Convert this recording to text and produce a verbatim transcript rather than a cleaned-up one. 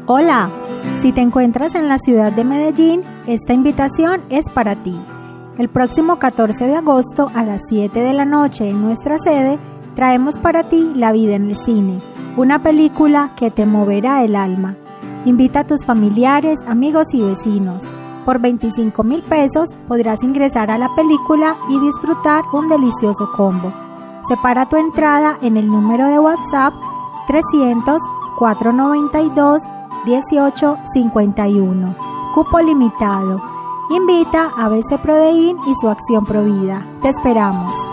Hola, si te encuentras en la ciudad de Medellín, esta invitación es para ti. El próximo catorce de agosto a las siete de la noche en nuestra sede, traemos para ti La vida en el cine, una película que te moverá el alma. Invita a tus familiares, amigos y vecinos. Por veinticinco mil pesos podrás ingresar a la película y disfrutar un delicioso combo. Separa tu entrada en el número de WhatsApp trescientos, cuatrocientos noventa y dos, dieciocho cincuenta y uno. Cupo limitado. Invita a B C Prodein y su Acción Provida. Te esperamos.